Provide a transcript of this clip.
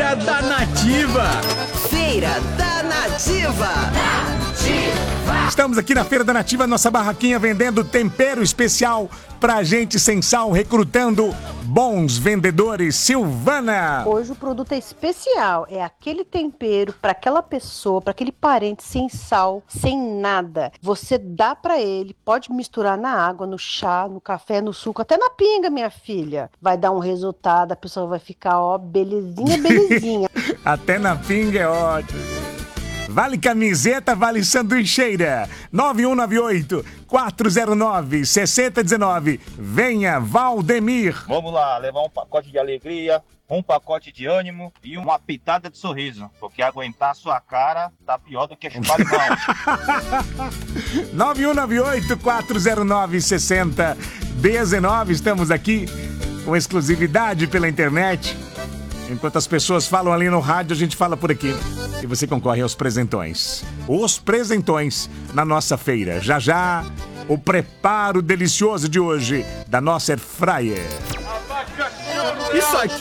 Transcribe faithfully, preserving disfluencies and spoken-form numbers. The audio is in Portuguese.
Feira da Nativa. Feira da Nativa. Estamos aqui na Feira da Nativa, nossa barraquinha vendendo tempero especial pra gente sem sal, recrutando bons vendedores. Silvana! Hoje o produto é especial, é aquele tempero para aquela pessoa, para aquele parente sem sal, sem nada. Você dá para ele, pode misturar na água, no chá, no café, no suco, até na pinga, minha filha. Vai dar um resultado, a pessoa vai ficar, ó, belezinha, belezinha. Até na pinga é ótimo. Vale camiseta, vale sanduicheira. nove um nove oito, quatro zero nove, seis zero um nove. Venha, Valdemir. Vamos lá, levar um pacote de alegria, um pacote de ânimo e uma pitada de sorriso. Porque aguentar a sua cara tá pior do que chupar limão. nove um nove oito, quatro zero nove, seis zero um nove. Estamos aqui com exclusividade pela internet. Enquanto as pessoas falam ali no rádio, a gente fala por aqui. E você concorre aos presentões. Os presentões na nossa feira. Já já, o preparo delicioso de hoje da nossa Air Fryer. Isso aqui